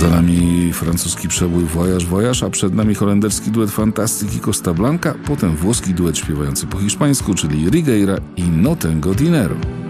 Za nami francuski przebój Voyage Voyage, a przed nami holenderski duet Fantastic i Costa Blanca, potem włoski duet śpiewający po hiszpańsku, czyli Rigueira i No Tengo Dinero.